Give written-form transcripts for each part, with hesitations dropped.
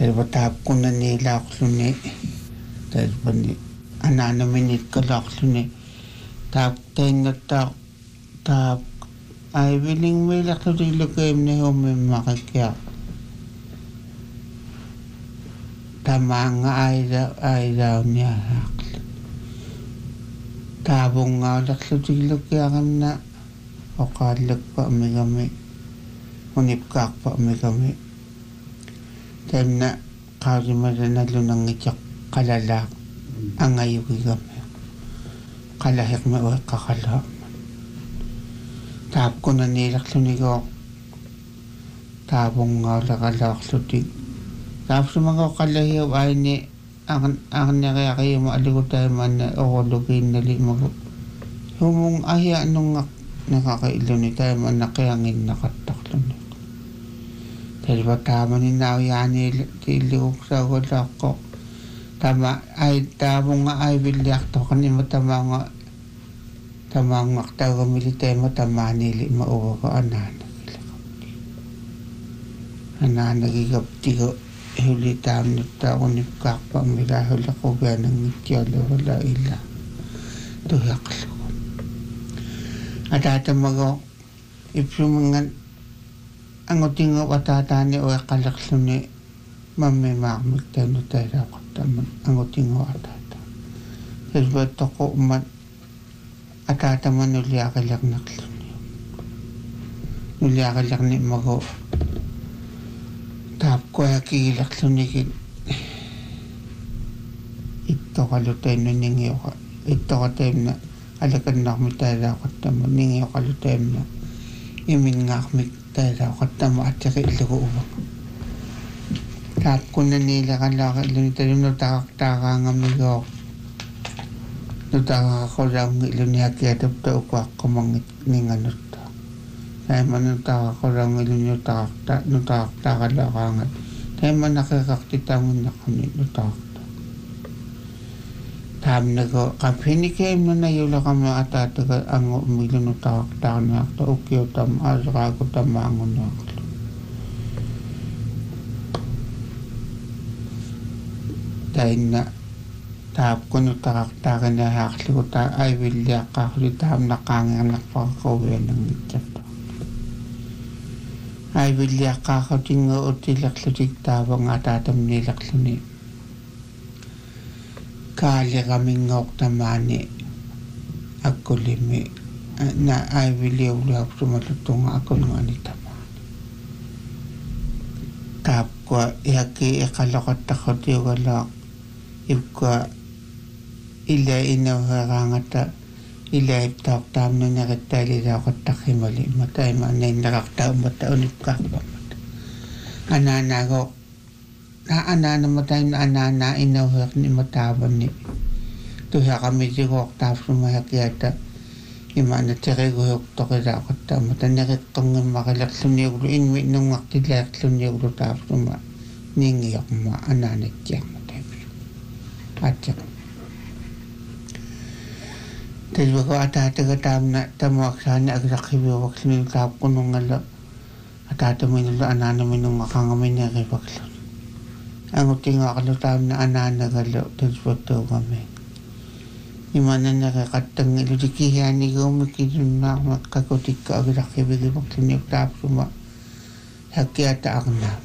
Terbatap ko na nila ako ni terbani anana minit ko ni tap ten na tap ay willing may lakso di lugay na yung may makakya tama nga ay daw niya tabong nga lakso di lugay na o kalag pa may kami unipkak pa may kami time na kasi masanalo ng ityak kalalak ang ayuki kami kalahik may o kakalak tap ko na nilakso ni ko tabong nga lakalakso di tap sa mga kalahiyaw ay ni ang nakaya kayo maalikot tayo man na o lugin na limag humong ahya nung nakakailo ni tayo man nakayangin nakataklo ni dahil ba tama ni nauyani tiligog sa wala ko tama ay tabong nga ay bilyak to kanima tama nga tamang makta ko militay mo tama nili mauwa ko anana gigap tigo huli tam nita ko ni kakpa milahol ako ganang itiyalo wala ila tuyak ko at atamago ipsumangan ang uting watatani o kalakso ni mamimak magtano tayo ako taman ang uting watata kasi ba ito ko atataman nuliakalak naklo niyo nuliakalak ni mago tap ko yakilaklo ni ito kalutay na ningiyo ka ito ka tayo na alakan na kami tayo ako taman ningiyo kalutay na imin nga kami tayo ako taman at saka ilo ko uwag tap ko na nila kalakal tayo natakataka nga migo nutaka ko lang ilo niya kiatap tao ko ako mangit nga nuta tayo man nutaka ko lang ilo niya nutakataka lakangat tayo man nakakaktitangon na kami nutakta tayo nago kapinikim na nayula kami atataga ang umilo nutakataka na ako ukyo tam asaka ko tamangon na ako tayo na tap ko nutakataka na hakli ko tayo ay wilya kakuli tayo nakangang nakpakakuwi ng itap ay wilya kakuli nga utilaklutik tayo nga tatam nilaklo ni kali kaming ngok tamani ako limi na ay wilya ula sumatutong ako nga ni tamani tap ko ihaki ikalakot ako di wala ipka ila inaharangata ila iptak tam na nakitali na ako takimali matay manay nakakta mataunip ka pa anana ko na anana matay na anana inahak ni mataban ni tuha kami sigok tap sumayak yata imana tere guyok tokira ako tam matay nakitong makalaksun niyo inwi nung maktilaksun niyo tap suma ningiyak ma anana tiyang matay at tayo ko atataga tam na tamaksan agrakibawak sinil tap ko nung ala atatamoy nila anana may nung makangamay na kibaksan ang uting akalo tam na anana galo tayo to kami imana nakakatang ilo dikihan ni ko makidun na makakutik ka agrakibawak sinil tap suma hakiata ang na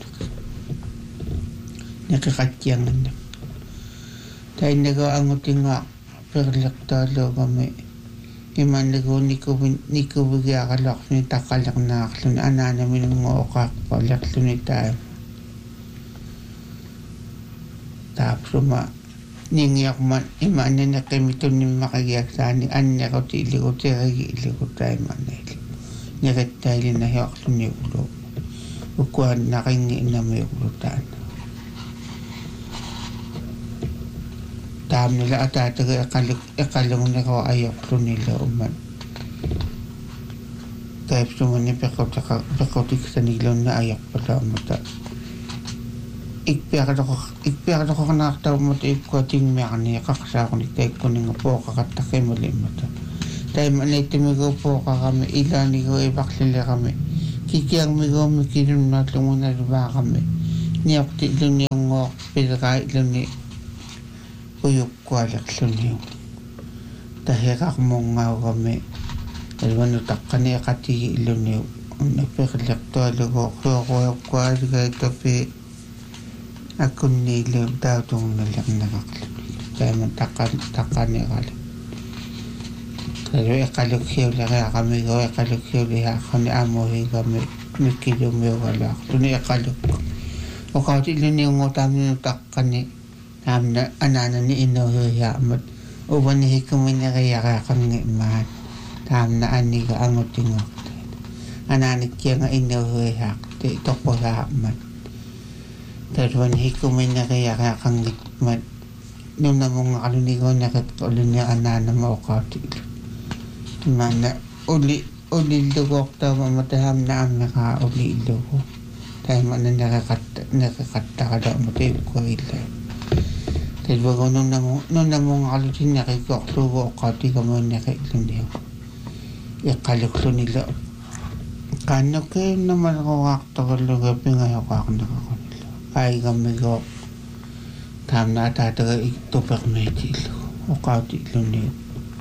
nakakatyang na tayo nago ang uting perlaktalo kami iman nago ni ko bigya kalak ni takalak na aklo na anana minang maokak palaklo ni tayo tapos ningiyak man iman na nakimito ni makagiyak sani anya ko tili ko tiragi ko tayo manay nirat tayo na aklo ni ulo ukuan nakingin na may ulo tayo tam nila atataga ekalang na ko ayok lo nila uman kahit suman ni pekotik sa nila na ayok pala mata ikpiyakad ako kanaktaw mata ipkoting mekani kakasa ko ni kahit ko nga po kakatakay mali mata tayo manay timigo po kami ilan ni ko ibaklila kami kikiyang migo mikinom natin muna diba kami niyok tilong niyong ngo pilgai luni uyuk kualak luni tahekak mongau kami alwanu takkani kati luni napikilak to alugo kuya kualga tapi akun nilu datung nalak nakakluni kaya man takkani kali kaya ekaluk hiyo laka kami go ekaluk hiyo liha kani amohi kami mikilo meu galak luni ekaluk o kauti luni ngotami takkani namna anana ni inohiya mat uban hikumina kaya kakang mat tamna ani ka angotingok anani kya nga inohiya te tokpo sa mat tarwan hikumina kaya kakang mat nung namong kaluni ko nakatulun niya anana mo kauti mana uli lugok ta mamataham na amna uli lugok tayo mana nakakatta ka daw matib ko ila tayo bago nung namong kalutin nakikok lugok kauti ka mo nakailan niyo ikaluklo nila kano kayo naman ako kakta ka lugabi ngayon kak nakakunila ay kami ko tam na tataga itupag na itilo o kauti ilo niyo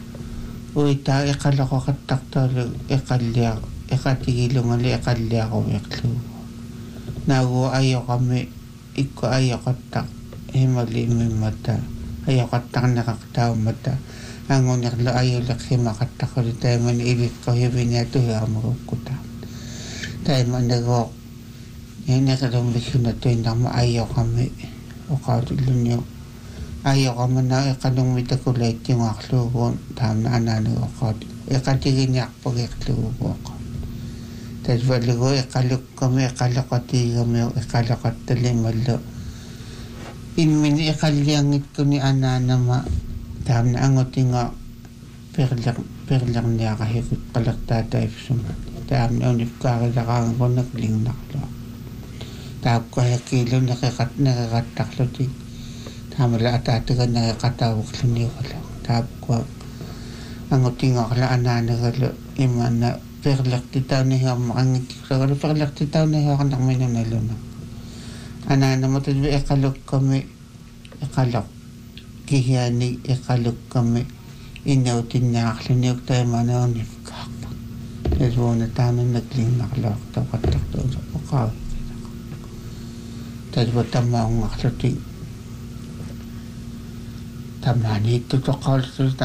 uita ikalako katakta ikalya ikatigilo ngali ikalya ko iklo nago ayo kami iko ayo katak himali mata ayo katak nakakataw mata ang uniklo ayo laki makatak ko tayo man ilit ko hibinya ito yamuro kuta tayo man nago yan nakalong bisyo na ito yung maayo kami o kautulo niyo ayaw ka man na ikalong mitakulay yung aklugon tam na anano ako ikatigin niya pag iklugo ako tapos baligo ikalok kami ikalok ati kami ikalok at talimalo inmin ikaliangit ko ni anana ma tam na angoting nga perlang niya kahikot kalagtatay suman tam na unip kakalakangan ko nagling naklo tap ko hakilo nakakataklo din hamala atatigan na katawag luni ko lang tap ko ang uting ako lang anana ko iman na perlak titaw na hiya makangit ko perlak titaw na hiya kanang may nanalo na anana mo tayo ikalok kami ikalok kihiyani ikalok kami inautin niya luni ko tayo manawin kakpa tayo na tayo nagling nakalok tayo katakto sa pakaw tayo ba tama akong akluting tamani tutokal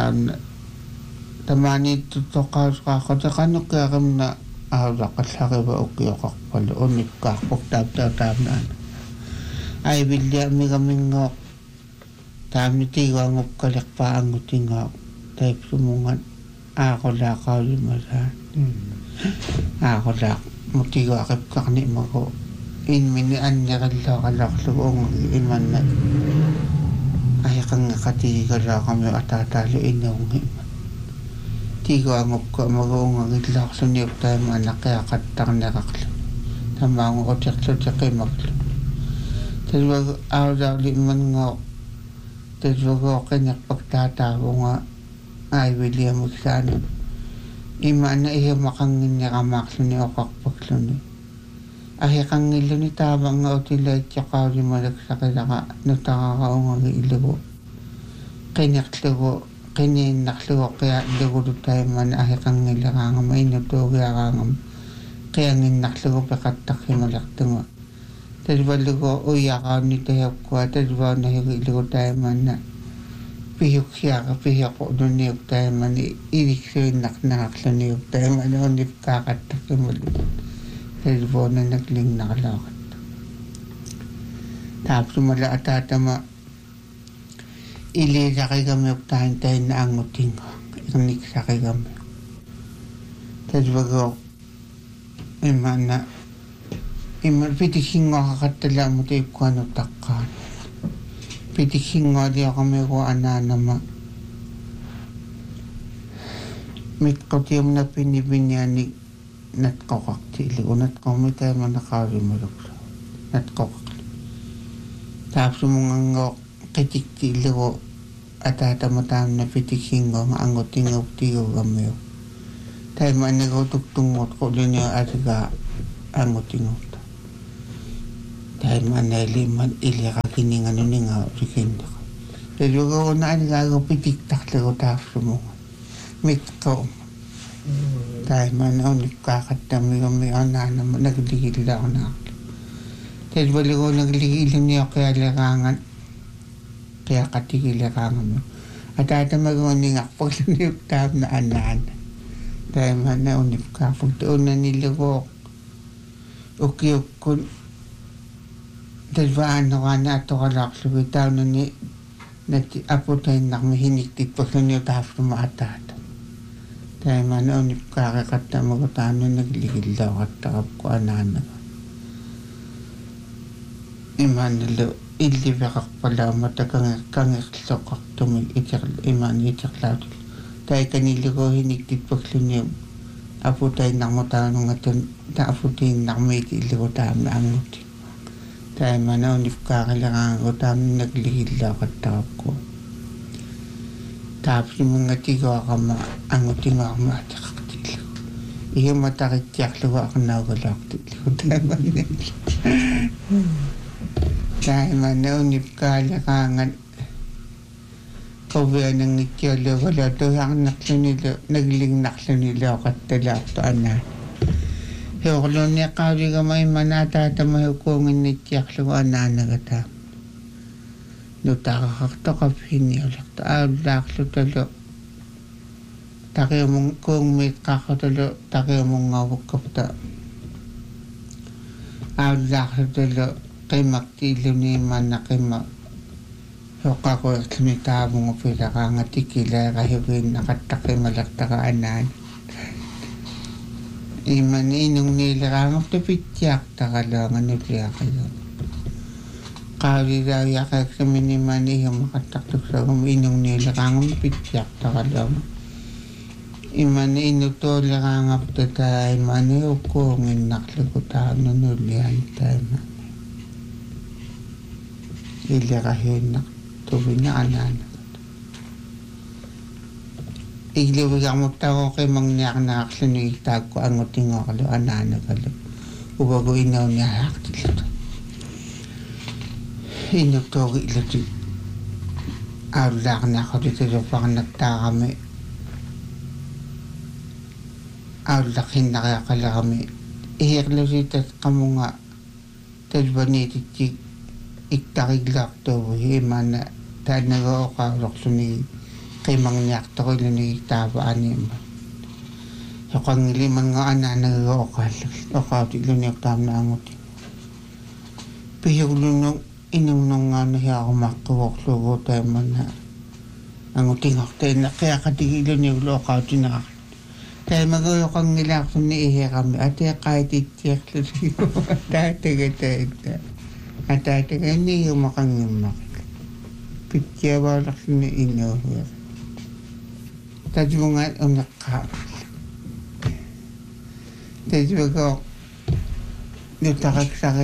tamani tutokal ka kano kaya kami na bakit sa kiba ukiyokak pala unik kakpok tab na ay bilya mi kaming ngok tami tiga ngop kalik pa ang uting ngok tayo sumungan ako lakaw yung masan ako lak mutiga akip kakni mako inmini anya kalak lugong iman na ay kang katigala kami atatalo inong himan tiga ngop ka mag-uong ang itlak sa niyok tayo manak kaya katang nakaklo tamang ko tiyaklo tiyakay maglo tayo wag awdaw liman ngok tayo wag ako kanyak pagtatawo nga ay William Mugsano iman na iya makangin niya kamaklo ni okakpaglo ni ay kang ilo ni tabang nga utilay tsaka limalag sa kalaka nataka ka ilo kanyak lugo kanyak lugo kaya lugo tayo man ay kang ilo ka nga may nuto kaya nginak lugo pakatak himalak tungo talba lugo uyaka ni tayo kwa talba na lugo tayo man na pihok siya ka pihok ko doon niyog tayo man irik siya nakaklo niyog tayo man nip kakatak himalak talbo na nagling nakalakot tapos mala atatama ilila kay kami uktahan tayo na anguting ikanik sa kay kami talbo ko iman na iman pitising nga kakatala mo tayo ko ano takkan pitising nga di ako kami ko anana ma mit ko tiyong na pinibinyanig nat kokak tili unat kami tayo manakari maluklo nat kokak tapos mga ngok kitik tili ko at atamatam na pitiksin ko maangot tingaw tiyo kami tayo manigaw tugtungot ko din yung atiga angot tingaw tayo manali man ilira kininga nuninga rikinda pero ko na alago pitiktak lego taafsumo mitko dahil man kakatami kami anana mo nagligil ako na dahil wala ko nagligil niya kaya larangan kaya katigil larangan mo at ata mag-uningak pag naniptab na anana dahil man na unip ka pag doon na nilagok ukiyok kun dahil ba ano ka na ito kalak subitaw na ni aputay na mahiniktit pag naniptab na maatata dahil man na unip ka kakata magutano nagligil daw katakap ko anana iman nilo ilibakak pala matagang kangiksokak tumig iman itaklat dahil kanili ko hiniktit pag naniptab aputay na mutano nga ito na aputay na kumiti ili ko tam na anguti dahil man na unip ka kailangan ko tam nagligil daw katakap ko tapos yung mga tigaw ka anguti nga ako matakakatilo iyo matakityak lawa ako nagalakatilo dahil man nila dahil man na unip ka kailangan kawian ng ityolo wala to ang naklo nila nagling naklo nila ako katalak to anan hiyoklo niya kawli ka may manatata mahukungin nityak lawa anan nagata nutakakakto kapini ulak to laklo talo takiyo mong kung may kakatalo takiyo mong ngawag kapta laklo talo kay maktilo ni manakima Yoka ko kumita mo pila ka nga tikila kahibin nakatakay malakta ka anan. Iman inong nila ka nga tapityak takalangan nila kayo. Kawali daw yakak sa miniman yung makataktok sa inong nila ka nga tapityak takalangan. Iman inutola ka nga patay man yung naklikutahan na nulihan tayo man. Ila kahinak. Tuwi na anan. Igliwag ang magtawa kay mangniyak na aksinitag ko ang uting akalo anan akalo. Ubago inaw niya haktil ito. Inugtogi ilati. Arulak na ako dito pang nagta kami. Arulakin na kaya kala kami. Ihirlo dito kamo nga. Tadwa nititig. Iktakiglak to himan na dahil nag-ookarok suni kay mangyak to ko ilinigtabaan niya. So kang iliman nga anan nag-ookal ilinigtab na angot. Piyog lunong inong nung nga nahiya ako makuwak lugo tayo man na anguting tayo na kaya katigilo niya ookal tinakal. Dahil mag-ook ang nilak suni ihe kami at kahit itiyak lugo dahil tayo at ate hindi yung makangimak. Pitya balak na inuhir. Tadyo mo nga ang nakakal. Tadyo ko nutakak sa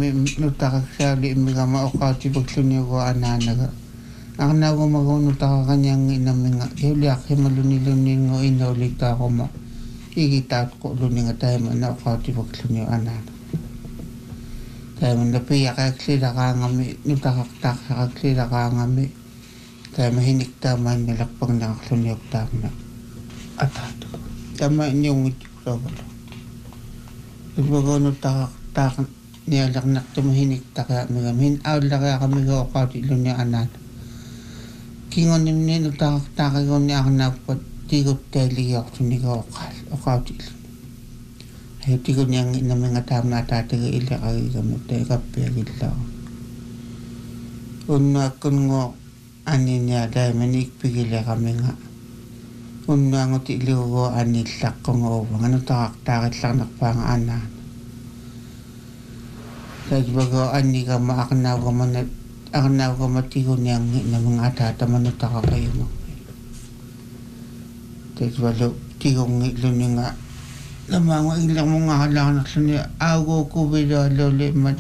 li mga maukaw tibag sunyo ko ananaga. Ang nago magunutaka kanyang inaming nga. Yuliak himalunilunil ngo inaulita ko ma. Igitat ko luning nga tayo man naukaw tibag sunyo ananaga. Kaya man napiya kaya sila ka ngami, nutakaktak sa sila ka ngami. Kaya mahinik taman nilakpang nakasuniyog tama. Atato. Tama niyong itiklo wala. Ibago nutakaktak niyalak nakta mahinik taka mga awla kaya kami ka okaw tilo niya anan. Kingon niya nutakaktak ko niya ang napot tigot teliyok suniga okaw tilo. Ay tigo niyang namin nga tam na tataga ila kagi gamot tayo kapiyagid lang. Una kun ngo ani niya dahil manikpigila kami nga. Una ngo tiliw ko anilak ko nga ubang. Ano takak-takit lang nakpanganan. Dahil bago ani ka maaknaw ko matigo niyang na mga atata manutaka kayo mo. Dahil walo tigong ilo niya nga lamang ilang mga halanak sa niya ago ko bila loli mat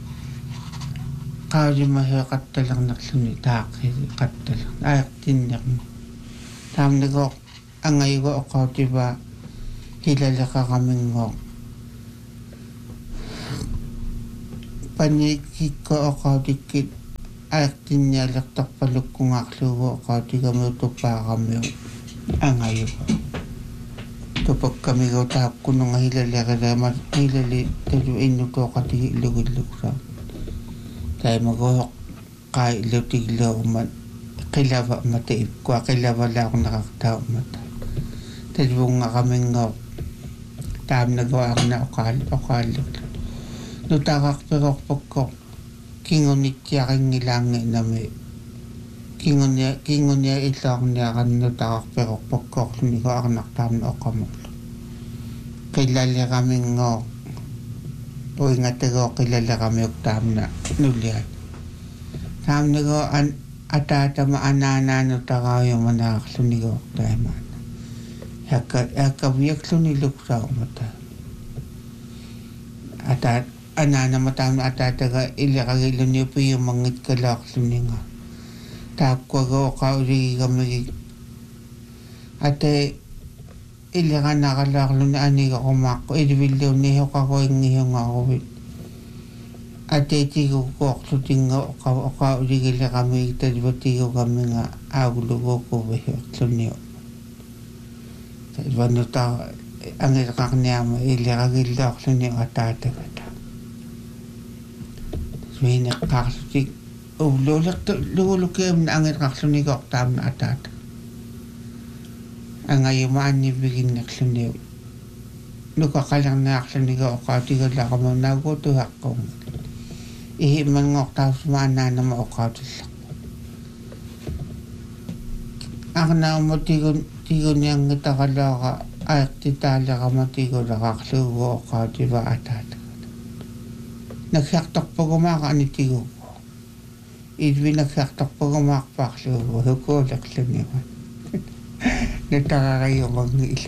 kari mahikat talang naksuni takil kat talang ayak tinyak tam nagok angay ko ako diba hilala ka kaming ngok panikik ko ako dikit артинниалертарпалуккунгарлугу qaatigamuu tuppaaqammiu angayu tupakkamigau taakkununga hilalerileema hilali talu innutoqatigi ilugilluksa taimagoq qaa ilutigileerumat qilava mata ikkua qilavalaarunerartaumata taluungaqaminngao taamnagoarna oqaalluk nutaqarpiqorpakkoq kingunittiaringilaangi nami kingunia illaarniaqannutaqarpiqorpakkoorlunigo arnartaamna oqamullu qillaleraminngoo uingatagoo qillalleramiuk taamna nuliat taamnagoo ataatama anaanaanutaqaayumanaarlunigoo taimaana yakkaviakluni luksaumata ataat anaanama taamna ataataga illeragilluniupiyumangit kalaarluninga taakkuagoo qauligi ate illeranaaqalaarluni anigaqumaaqqa ilvilluunni hoqagoingihiungaaruvit atetiiguqoorlutinga oqauligilleramigi talvatigugamminga aaguluguukuvihiorluniu talvanuta angilqarniama illeragilluarluni ataatagata suineqqaarlutik uvluulertu lugulukiamna angilqarlunigoq taamna ataata angayuma anniviginnerluniu nukaqalerniarlunigo oqautigallaaqama naaguutuhaqqunga ihimmanngortausuma anaanama oqautillaqpu arnauma tigunianngitaqalaara aertitaalerama tiguleraqarlugu oqautiva ataata nakhiartorpagumaaqa anitigugu ilvinakhiartorpagumaarpaarlugu hukuulerluniuan nutaqarayumangil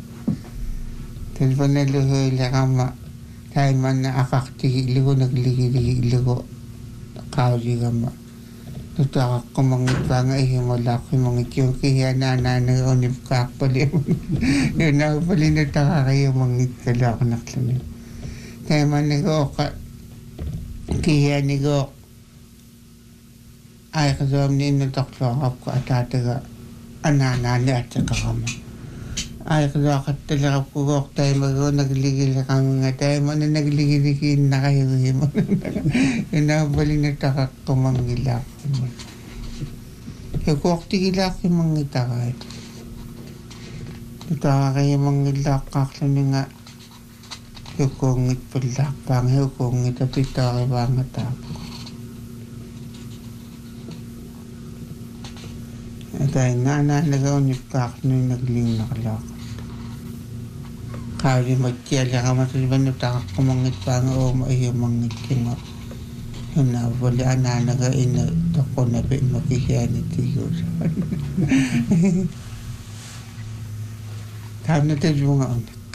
talvanaluhuilerama taimanna aqartigi ilugunakligiligi ilugu qauligama nutaqaqqumangitpaanga ihimulaaqimangitkiukihianaanaanaga unipkaarpaliamun nunaupali nutaqarayumangit kalaaqnarluni taimannaga oqa kihianigo aiqasuamni innutorluaqapku ataataga anaanaani ataqarama aiqsuaqattalerapkugoq taimaguo nagligileqaminga taimana nagligilegiinnaqayugiima unaupali nutaqaqqumangilaaqqimut hukuortigilaaqimangitaqai nutaqarayumangillaaqqaarluninga hukuungit pullaaqpaanga hukuungit apitaarivaangataaqu atainnaanaanaga unipkaarluni naglinnaqlaaqat qaalimattialeramatulvanutaqaqqumangitpaanga uuma iyumangitkinga unaavali anaanaga ina toqunapi makihianitiguusa taamna talunga unat